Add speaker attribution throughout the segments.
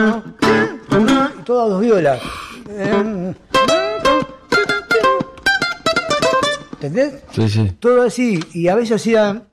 Speaker 1: y todas dos violas. ¿Entendés?
Speaker 2: Sí, sí.
Speaker 1: Todo así, y a veces hacían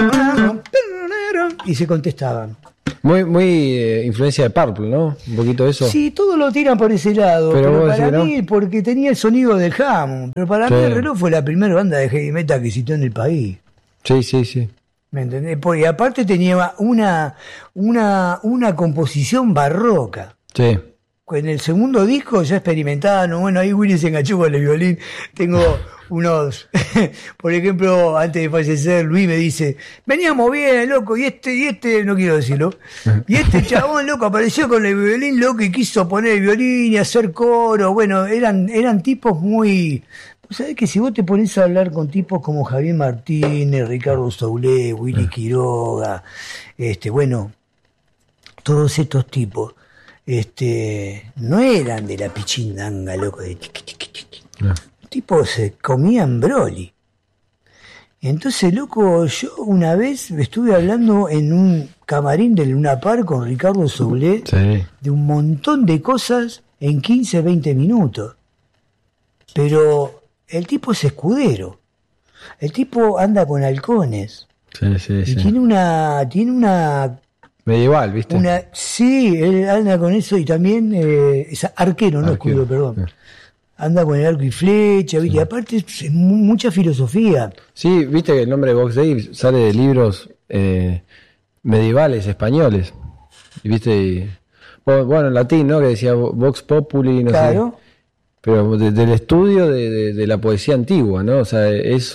Speaker 1: y se contestaban.
Speaker 2: Muy influencia de Purple, ¿no? Un poquito de eso.
Speaker 1: Sí, todos lo tiran por ese lado, pero para mí, ¿no? Porque tenía el sonido de Hammond, pero para mí el Reloj fue la primera banda de heavy metal que existió en el país.
Speaker 2: Sí, sí, sí.
Speaker 1: ¿Me entendés? Porque aparte tenía una composición barroca.
Speaker 2: Sí.
Speaker 1: En el segundo disco ya experimentaban, bueno, ahí Willy se enganchó con el violín. Tengo unos, por ejemplo, antes de fallecer, Luis me dice, veníamos bien, loco, y este, no quiero decirlo, y este chabón, loco, apareció con el violín, loco, y quiso poner el violín y hacer coro. Bueno, eran tipos muy... ¿Sabés que si vos te pones a hablar con tipos como Javier Martínez, Ricardo Soulé, Willy Quiroga, bueno, todos estos tipos, no eran de la pichindanga, loco, de tiqui, tiqui, tiqui. No. Tipos se comían Broly. Entonces, loco, yo una vez estuve hablando en un camarín del Luna Park con Ricardo Soulé de un montón de cosas en 15, 20 minutos. Pero el tipo es escudero. El tipo anda con halcones. Y tiene una
Speaker 2: medieval, ¿viste?
Speaker 1: Sí, él anda con eso y también es arquero, no escudero, perdón. Anda con el arco y flecha, ¿viste? Y aparte es mucha filosofía.
Speaker 2: Sí, viste que el nombre de Vox Dei sale de libros medievales españoles. Y viste, bueno, en latín, ¿no? Que decía Vox Populi, no sé. Pero del estudio de la poesía antigua, ¿no? O sea, es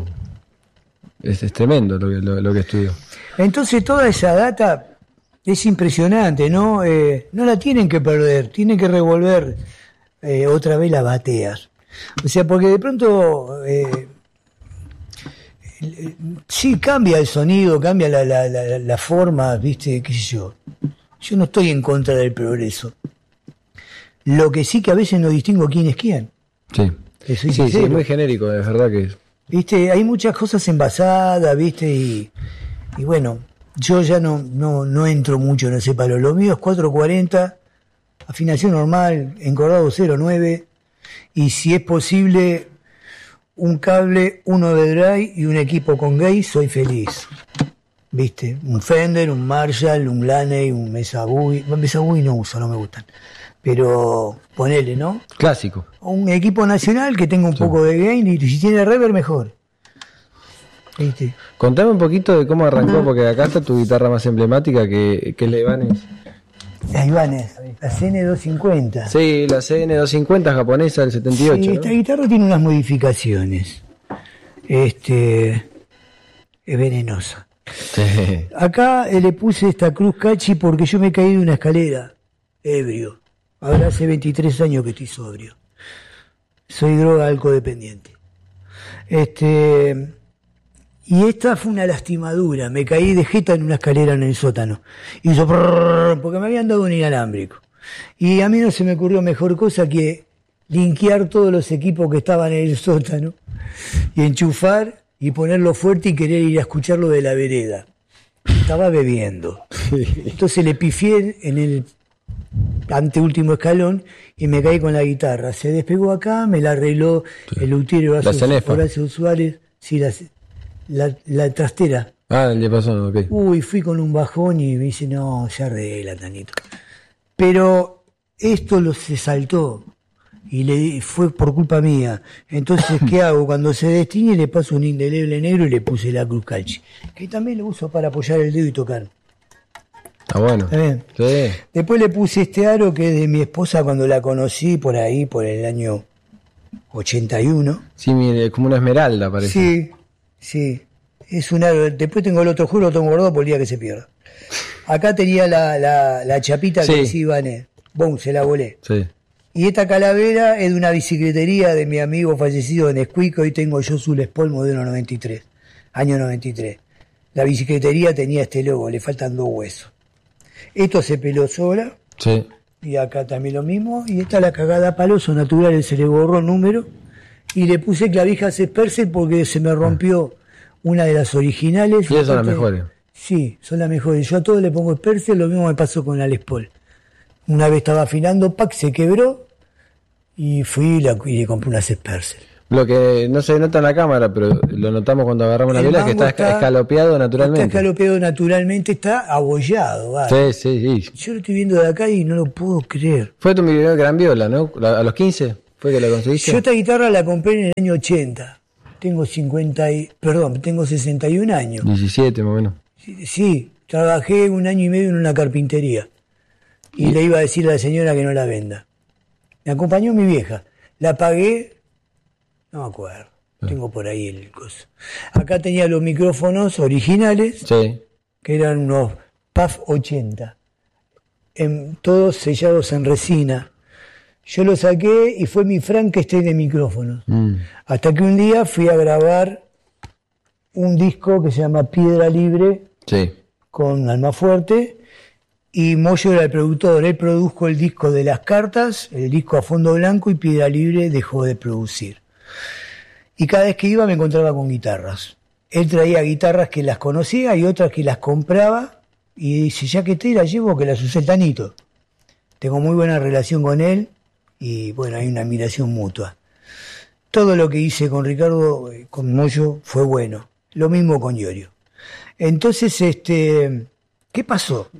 Speaker 2: tremendo lo que estudió.
Speaker 1: Entonces toda esa data es impresionante, ¿no? No la tienen que perder, tienen que revolver otra vez las bateas. O sea, porque de pronto sí cambia el sonido, cambia la forma, ¿viste? ¿Qué sé yo? Yo no estoy en contra del progreso. Lo que sí que a veces no distingo quién es quién.
Speaker 2: Sí. Sí, es muy genérico, es verdad que es.
Speaker 1: ¿Viste? Hay muchas cosas envasadas, ¿viste? Y bueno, yo ya no entro mucho en ese palo. Lo mío es 440, afinación normal, encordado 09, y si es posible, un cable, uno de drive y un equipo con gate, soy feliz. ¿Viste? Un Fender, un Marshall, un Laney, un Mesa Boogie. Mesa Boogie no uso, no me gustan. Pero ponele, ¿no?
Speaker 2: Clásico.
Speaker 1: Un equipo nacional que tenga un poco de gain y si tiene reverb mejor. ¿Viste?
Speaker 2: Contame un poquito de cómo arrancó, porque acá está tu guitarra más emblemática, que es la Ibanez.
Speaker 1: La Ibanez, la CN250.
Speaker 2: Sí, la CN250 japonesa del 78.
Speaker 1: Sí, esta guitarra tiene unas modificaciones. Es venenosa. Sí. Acá le puse esta cruz cachi porque yo me caí de una escalera, ebrio. Ahora hace 23 años que estoy sobrio. Soy droga alcodependiente. Y esta fue una lastimadura. Me caí de jeta en una escalera en el sótano. Hizo porque me habían dado un inalámbrico. Y a mí no se me ocurrió mejor cosa que linkear todos los equipos que estaban en el sótano y enchufar y ponerlo fuerte y querer ir a escucharlo de la vereda. Estaba bebiendo. Entonces le pifié en el anteúltimo escalón y me caí con la guitarra. Se despegó acá, me la arregló el luthier Horacio Suárez. Sí, la trastera.
Speaker 2: Ah, el diapasón, ok.
Speaker 1: Uy, fui con un bajón y me dice, no, se arregla, Tanito. Pero esto se saltó y fue por culpa mía. Entonces, ¿qué hago? Cuando se destiñe le paso un indeleble negro y le puse la cruz calchi, que también lo uso para apoyar el dedo y tocar.
Speaker 2: Ah, bueno.
Speaker 1: ¿Está bien? Sí. Después le puse este aro que es de mi esposa cuando la conocí por ahí, por el año 81.
Speaker 2: Sí, mire, como una esmeralda parece.
Speaker 1: Sí. Es un aro. Después tengo el otro, juro, lo tengo guardado por el día que se pierda. Acá tenía la chapita que decía Ibanez. Boom, se la volé.
Speaker 2: Sí.
Speaker 1: Y esta calavera es de una bicicletería de mi amigo fallecido en Escuico. Hoy tengo yo su Les Paul modelo 93, año 93. La bicicletería tenía este logo, le faltan 2 huesos. Esto se peló sola.
Speaker 2: Sí.
Speaker 1: Y acá también lo mismo. Y esta la cagada a paloso natural, se le borró el número. Y le puse clavijas Sperser porque se me rompió una de las originales.
Speaker 2: Y esas son las mejores.
Speaker 1: Sí, son las mejores. Yo a todos le pongo Sperser, lo mismo me pasó con la Les Paul. Una vez estaba afinando, se quebró y fui y le compré una Spencer.
Speaker 2: Lo que no se nota en la cámara, pero lo notamos cuando agarramos la viola, es que está escalopeado naturalmente.
Speaker 1: Está escalopeado naturalmente, está abollado. ¿Vale?
Speaker 2: Sí.
Speaker 1: Yo lo estoy viendo de acá y no lo puedo creer.
Speaker 2: Fue tu primer gran viola, ¿no? ¿A los 15 fue que la conseguiste?
Speaker 1: Yo esta guitarra la compré en el año 80. Tengo 61 años.
Speaker 2: 17 más o menos.
Speaker 1: Sí, trabajé 1 año y medio en una carpintería. Y le iba a decir a la señora que no la venda. Me acompañó mi vieja. La pagué. No me acuerdo. Tengo por ahí el coso. Acá tenía los micrófonos originales,
Speaker 2: sí,
Speaker 1: que eran unos PAF 80, todos sellados en resina. Yo los saqué y fue mi Frankenstein de micrófonos. Hasta que un día fui a grabar un disco que se llama Piedra Libre,
Speaker 2: sí,
Speaker 1: con Almafuerte, y Moyo era el productor. Él produjo el disco de Las Cartas, el disco A Fondo Blanco, y Piedra Libre dejó de producir. Y cada vez que iba me encontraba con guitarras. Él traía guitarras que las conocía y otras que las compraba, y dice, ya que te las llevo, que las use el Tanito. Tengo muy buena relación con él y bueno, hay una admiración mutua. Todo lo que hice con Ricardo, con Moyo, fue bueno. Lo mismo con Iorio. Entonces, ¿qué pasó?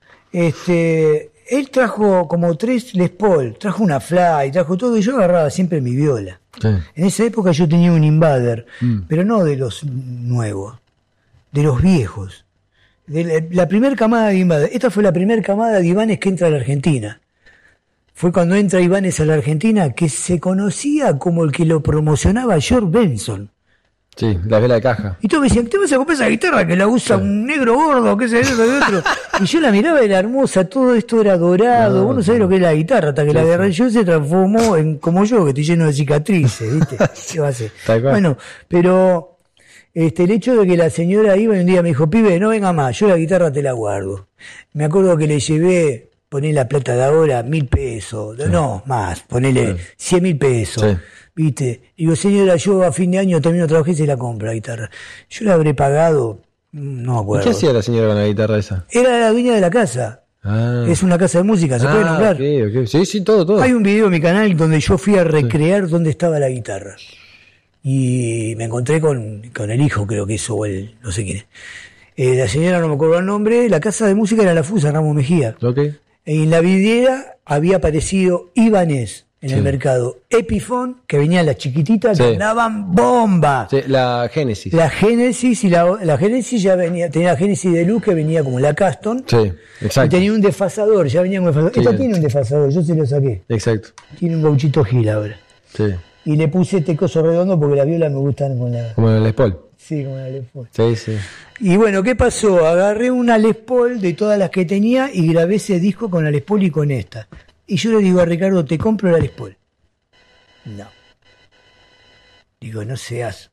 Speaker 1: Él trajo como 3 Les Paul, trajo una Fly, trajo todo, y yo agarraba siempre mi viola. Sí. En esa época yo tenía un Invader, pero no de los nuevos, de los viejos. De la primera camada de Invader. Esta fue la primera camada de Ibanez que entra a la Argentina. Fue cuando entra Ibanez a la Argentina, que se conocía como el que lo promocionaba, George Benson.
Speaker 2: Sí, la vela de caja.
Speaker 1: Y todos me decían, ¿te vas a comprar esa guitarra que la usa un negro gordo? ¿Qué es eso de otro? Y yo la miraba, era hermosa, todo esto era dorado. Vos no sabés lo que es la guitarra, hasta que la agarré yo se transformó en como yo, que estoy lleno de cicatrices, ¿viste? ¿Qué va a hacer? Bueno, pero el hecho de que la señora iba y un día me dijo, pibe, no venga más, yo la guitarra te la guardo. Me acuerdo que le llevé, poné la plata de ahora, 1.000 pesos, no, más, ponele 100.000 pesos. Sí. ¿Viste? Digo, señora, yo a fin de año termino de trabajar y se la compro la guitarra. Yo la habré pagado, no me acuerdo.
Speaker 2: ¿Qué hacía la señora con la guitarra esa?
Speaker 1: Era la dueña de la casa. Es una casa de música, ¿se puede nombrar?
Speaker 2: Okay. Sí, todo.
Speaker 1: Hay un video en mi canal donde yo fui a recrear dónde estaba la guitarra. Y me encontré con el hijo, creo que eso, o el, no sé quién es. La señora, no me acuerdo el nombre, la casa de música era La Fusa, Ramos Mejía.
Speaker 2: Okay.
Speaker 1: En la vidriera había aparecido Ibanez. En el mercado. Epiphone, que venían las chiquititas, que daban bomba.
Speaker 2: Sí, la Genesis.
Speaker 1: La Genesis, y la Genesis ya venía, tenía la Genesis de luz que venía como la Custom.
Speaker 2: Sí, exacto.
Speaker 1: Y tenía un desfasador, ya venía con desfasador. Sí, esta tiene un desfasador, yo se lo saqué.
Speaker 2: Exacto.
Speaker 1: Tiene un gauchito Gil ahora.
Speaker 2: Sí.
Speaker 1: Y le puse este coso redondo porque las violas me gustan con la...
Speaker 2: Como la Les Paul.
Speaker 1: Sí, como la Les Paul.
Speaker 2: Sí.
Speaker 1: Y bueno, ¿qué pasó? Agarré una Les Paul de todas las que tenía y grabé ese disco con la Les Paul y con esta. Y yo le digo a Ricardo, te compro la Les Paul. No. Digo, no seas.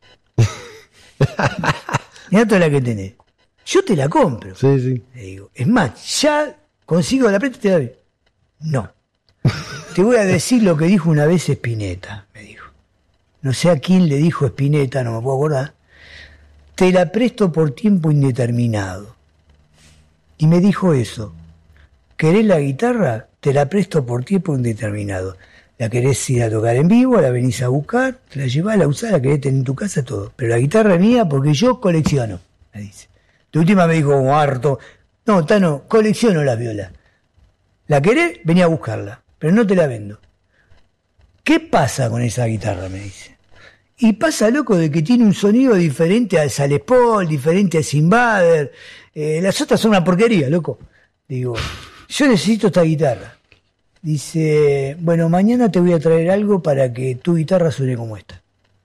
Speaker 1: Mirá toda la que tenés. Yo te la compro.
Speaker 2: Sí.
Speaker 1: Le digo, es más, ya consigo la plata y te la doy. No. Te voy a decir lo que dijo una vez Spinetta, me dijo. No sé a quién le dijo Spinetta, no me puedo acordar. Te la presto por tiempo indeterminado. Y me dijo eso. ¿Querés la guitarra? Te la presto por tiempo indeterminado. La querés ir a tocar en vivo, la venís a buscar, te la llevás, la usás, la querés tener en tu casa, todo. Pero la guitarra es mía porque yo colecciono, me dice. De última me dijo como harto. No, Tano, colecciono las violas. ¿La querés? Vení a buscarla, pero no te la vendo. ¿Qué pasa con esa guitarra? Me dice. Y pasa, loco, de que tiene un sonido diferente al Les Paul, diferente al Invader. Las otras son una porquería, loco. Digo, yo necesito esta guitarra. Dice, bueno, mañana te voy a traer algo para que tu guitarra suene como esta.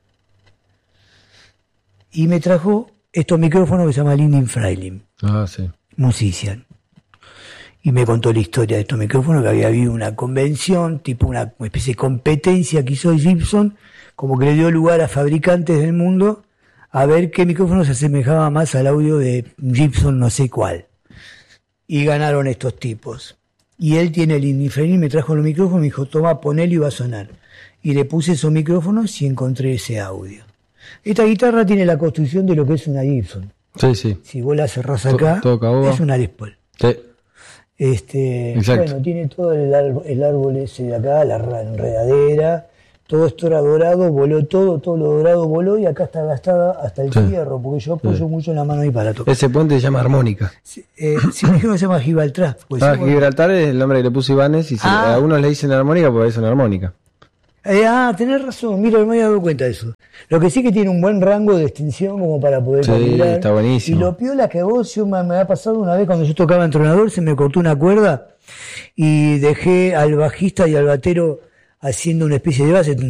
Speaker 1: Y me trajo estos micrófonos que se llama Lindin Freiling.
Speaker 2: Sí.
Speaker 1: Musician. Y me contó la historia de estos micrófonos, que había habido una convención, tipo una especie de competencia que hizo Gibson, como que le dio lugar a fabricantes del mundo a ver qué micrófono se asemejaba más al audio de Gibson no sé cuál. Y ganaron estos tipos. Y él tiene el Indifferent, me trajo los micrófonos, me dijo, toma, ponelo y va a sonar. Y le puse esos micrófonos y encontré ese audio. Esta guitarra tiene la construcción de lo que es una Gibson.
Speaker 2: Sí.
Speaker 1: Si vos la cerrás acá,
Speaker 2: todo
Speaker 1: es una Les Paul.
Speaker 2: Sí.
Speaker 1: Bueno, tiene todo el árbol ese de acá, la enredadera, todo esto era dorado, voló todo lo dorado voló y acá está gastada hasta el fierro, porque yo apoyo mucho la mano ahí para tocar.
Speaker 2: Ese puente se llama armónica.
Speaker 1: Sí, me dijeron que se llama Gibraltar.
Speaker 2: Gibraltar es el nombre que le puso Ibáñez y a unos le dicen armónica porque es una armónica.
Speaker 1: Tenés razón, mira, no me había dado cuenta de eso. Lo que sí que tiene un buen rango de extensión como para poder calibrar.
Speaker 2: Está buenísimo.
Speaker 1: Y lo piola que me ha pasado una vez cuando yo tocaba en Tronador, se me cortó una cuerda y dejé al bajista y al batero haciendo una especie de base.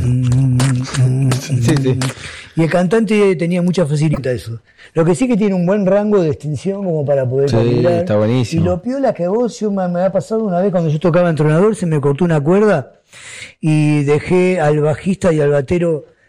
Speaker 1: Y el cantante tenía mucha facilidad eso. Lo que sí que tiene un buen rango de extensión como para poder calibrar.
Speaker 2: Está buenísimo.
Speaker 1: Y lo piola que me ha pasado una vez cuando yo tocaba en Tronador, se me cortó una cuerda y dejé al bajista y al batero